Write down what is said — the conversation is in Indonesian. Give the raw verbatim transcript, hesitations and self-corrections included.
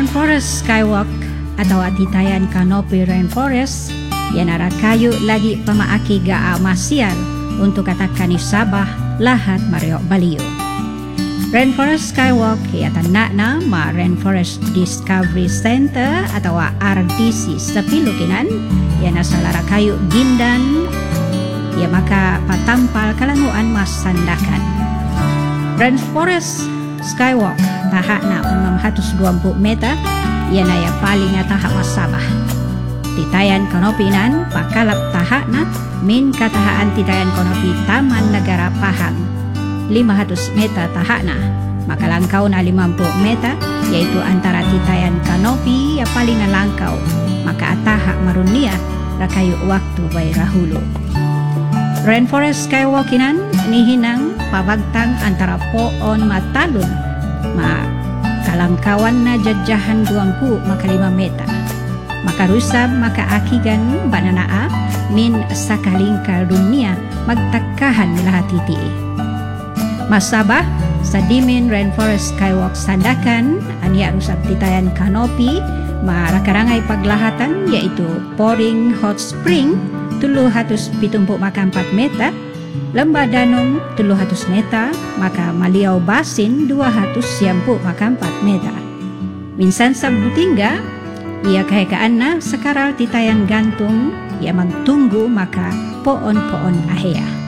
Rainforest Skywalk atau titayan kanopi rainforest yang nara kayu lagi pemaaki gaa masial untuk katakan Sabah lahat Mario Balio. Rainforest Skywalk ya tanakna ma Rainforest Discovery Center atau R D C sa Pilukinan yang nasa lara kayu gindan ya maka patampal kalanguan mas sandakan. Rainforest Skywalk tahak na enam ratus dua puluh meter ya naya paling tahak mas Sabah. Titayan kanopinan pakalap tahak na min katahaan titayan kanopi Taman Negara Pahang lima ratus meter tahak na maka langkau na lima puluh meter yaitu antara titayan kanopi ya paling na langkau maka tahak marunia rakayu waktu bay rahulu. Rainforest Skywalkinan nihinang pabagtang antara poon matalun ma kalangkawan na jajahan dua puluh maka lima meter maka rusab maka akigan bananaa min sakalingkal dunia magtakahan nila titi. Masabah sa dimin Rainforest Skywalk sandakan ania rusab titayan kanopi marakarangay paglahatan yaitu Poring Hot Spring tulu hatus pitumpu maka empat meter, Lembah Danung tulu hatus meter, maka Maliau Basin dua hatus siampu maka empat meter. Minsan sa butingga, ia kahekaan na sakaral titayan gantung, ia magtunggu maka poon-poon ahea.